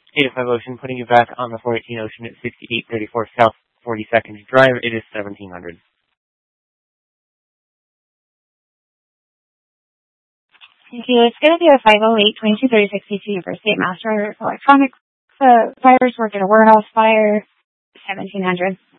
805 Ocean, putting you back on the 418 Ocean at 6834 South 42nd Drive. It is 1700. Thank you. It's going to be a 508-223062 for State Master Electronics. The fires were at a warehouse fire, 1700.